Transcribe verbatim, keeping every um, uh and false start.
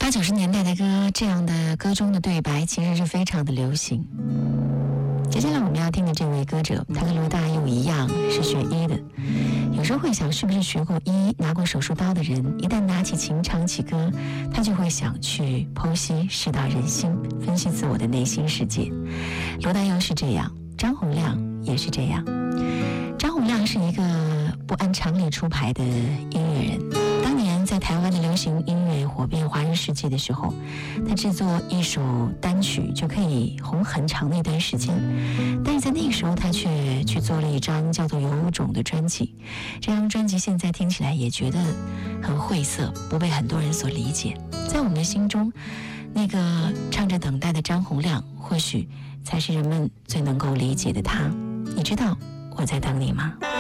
八九十年代的歌，这样的歌中的对白其实是非常的流行。接下来我们要听的这位歌者，他跟罗大佑一样是学医的。有时候会想，是不是学过医、拿过手术刀的人，一旦拿起琴唱起歌，他就会想去剖析世道人心，分析自我的内心世界。罗大佑是这样，张洪量也是这样。张洪量是一个不按常理出牌的音乐人。当年在台湾的流行音乐火遍华人世界的时候，他制作一首单曲就可以红很长的一段时间，但是在那个时候他却去做了一张叫做《有种》的专辑。这张专辑现在听起来也觉得很晦涩，不被很多人所理解。在我们的心中，那个唱着等待的张洪量，或许才是人们最能够理解的他。你知道我在等你吗？